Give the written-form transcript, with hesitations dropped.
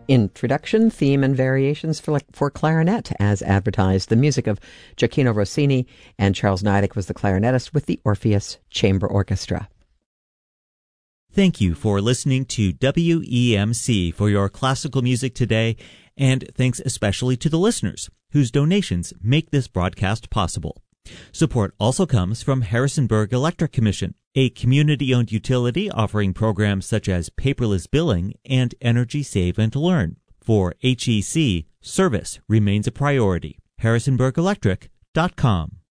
Introduction, theme, and variations for clarinet as advertised. The music of Gioacchino Rossini, and Charles Niedek was the clarinetist with the Orpheus Chamber Orchestra. Thank you for listening to WEMC for your classical music today, and thanks especially to the listeners whose donations make this broadcast possible. Support also comes from Harrisonburg Electric Commission, a community-owned utility offering programs such as paperless billing and Energy Save and Learn. For HEC, service remains a priority. HarrisonburgElectric.com